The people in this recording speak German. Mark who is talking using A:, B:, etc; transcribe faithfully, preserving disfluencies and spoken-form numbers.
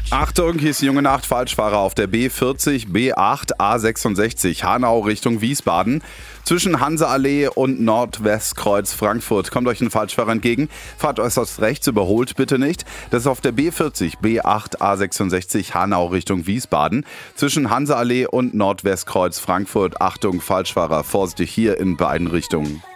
A: Achtung, hier ist die junge Nacht, Falschfahrer auf der B vierzig, B acht, A sechsundsechzig, Hanau Richtung Wiesbaden. Zwischen Hanseallee und Nordwestkreuz Frankfurt kommt euch ein Falschfahrer entgegen. Fahrt äußerst rechts, überholt bitte nicht. Das ist auf der B vierzig, B acht, A sechsundsechzig, Hanau Richtung Wiesbaden. Zwischen Hanseallee und Nordwestkreuz Frankfurt. Achtung, Falschfahrer, vorsichtig hier in beiden Richtungen.